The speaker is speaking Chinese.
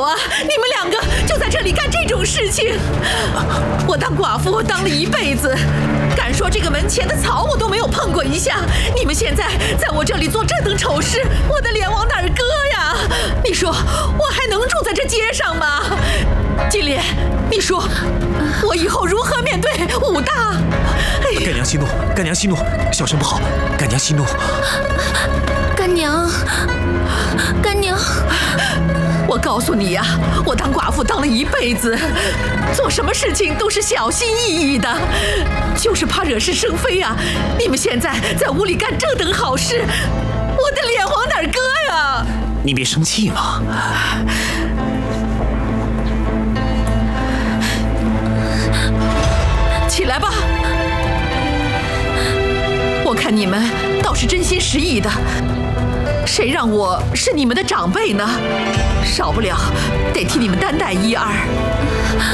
啊！你们两个就在这里干这种事情！我当寡妇当了一辈子，敢说这个门前的草我都没有碰过一下。你们现在在我这里做这等丑事，我的脸往哪儿搁呀？你说我还能住在这街上吗？金莲，你说我以后如何面对武大？ 干娘息怒，干娘息怒，小声不好，干娘息怒。 干娘，干娘， 我告诉你呀，我当寡妇当了一辈子，做什么事情都是小心翼翼的，就是怕惹是生非啊！你们现在在屋里干这等好事，我的脸往哪儿搁呀？ 你别生气嘛。 起来吧，我看你们倒是真心实意的，谁让我是你们的长辈呢？少不了得替你们担待一二。